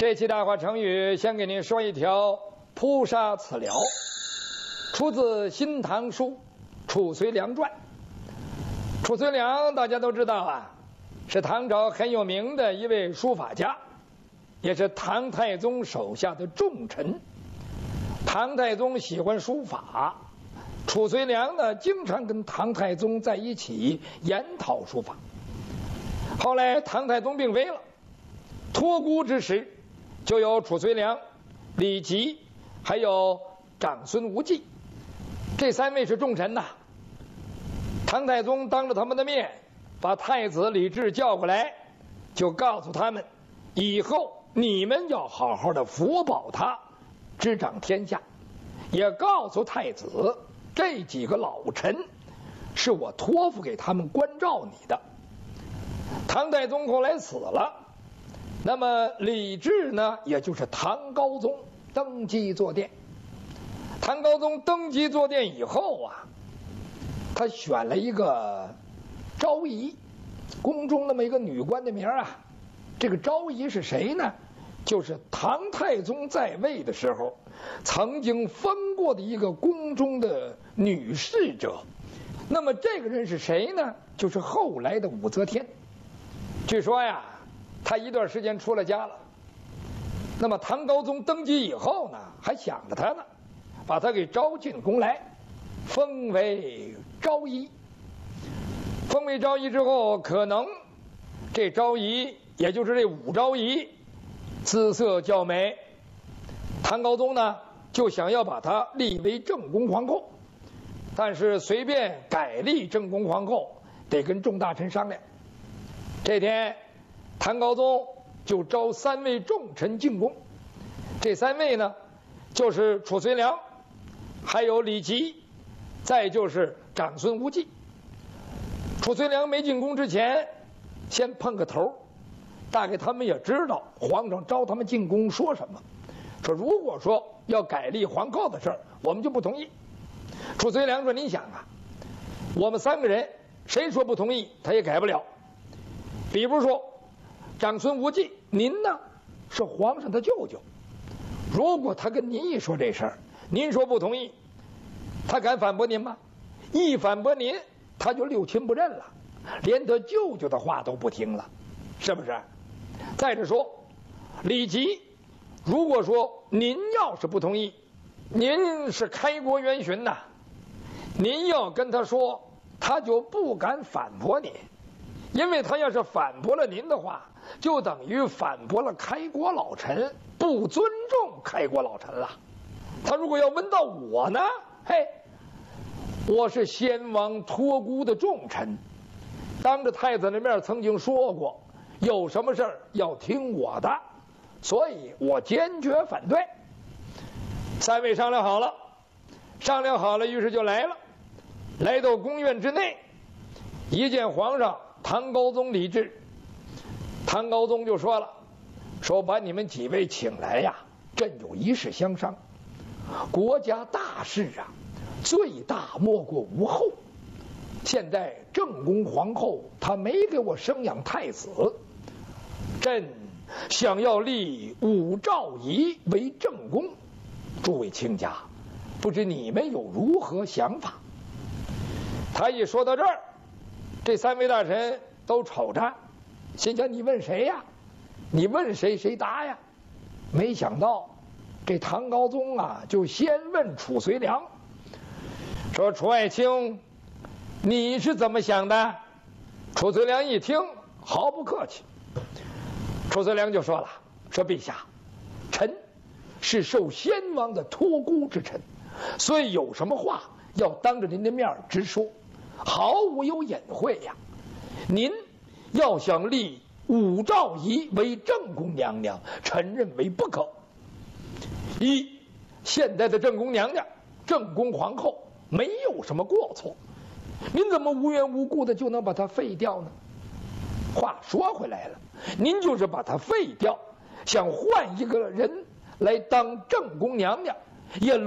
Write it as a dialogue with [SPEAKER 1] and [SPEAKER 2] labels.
[SPEAKER 1] 这期大话成语，先给您说一条“扑杀此辽”，出自《新唐书·褚遂良传》。褚遂良大家都知道啊，是唐朝很有名的一位书法家，也是唐太宗手下的重臣。唐太宗喜欢书法，褚遂良呢经常跟唐太宗在一起研讨书法。后来唐太宗病危了，托孤之时，就有褚遂良、李吉还有长孙无忌这三位是重臣呐。唐太宗当着他们的面把太子李治叫过来，就告诉他们，以后你们要好好的辅保他，执掌天下。也告诉太子，这几个老臣是我托付给他们关照你的。唐太宗后来死了，那么李治呢，也就是唐高宗登基坐殿。唐高宗登基坐殿以后啊，他选了一个昭仪，宫中那么一个女官的名啊。这个昭仪是谁呢？就是唐太宗在位的时候曾经封过的一个宫中的女侍者。那么这个人是谁呢？就是后来的武则天。据说呀，他一段时间出了家了。那么唐高宗登基以后呢，还想着他呢，把他给招进宫来，封为昭仪。封为昭仪之后，可能这昭仪，也就是这武昭仪，姿色较美，唐高宗呢就想要把她立为正宫皇后，但是随便改立正宫皇后得跟众大臣商量。这天，唐高宗就招三位重臣进宫，这三位呢就是褚遂良，还有李吉，再就是长孙无忌。褚遂良没进宫之前，先碰个头，大概他们也知道皇上招他们进宫说什么，说如果说要改立皇后的事儿，我们就不同意。褚遂良说，您想啊，我们三个人谁说不同意他也改不了。比如说长孙无忌，您呢是皇上的舅舅，如果他跟您一说这事儿，您说不同意，他敢反驳您吗？一反驳您，他就六亲不认了，连他舅舅的话都不听了，是不是？再者说李吉，如果说您要是不同意，您是开国元勋呐，您要跟他说，他就不敢反驳你，因为他要是反驳了您的话，就等于反驳了开国老臣，不尊重开国老臣了。他如果要问到我呢，嘿，我是先王托孤的重臣，当着太子的面曾经说过，有什么事儿要听我的，所以我坚决反对。三位商量好了，于是就来了，来到宫院之内，一见皇上唐高宗李治，唐高宗就说了，说把你们几位请来呀，朕有一事相商。国家大事啊，最大莫过无后。现在正宫皇后她没给我生养太子，朕想要立武昭仪为正宫。诸位卿家，不知你们有如何想法？他一说到这儿，这三位大臣都瞅着，心想你问谁呀？你问谁谁答呀？没想到这唐高宗啊，就先问褚遂良，说褚爱卿，你是怎么想的？褚遂良一听，毫不客气。褚遂良就说了，说陛下，臣是受先王的托孤之臣，所以有什么话要当着您的面直说，毫无有隐晦呀。您要想立武昭仪为正宫娘娘，臣认为不可。一，现在的正宫娘娘、正宫皇后没有什么过错，您怎么无缘无故的就能把她废掉呢？话说回来了，您就是把她废掉，想换一个人来当正宫娘娘，也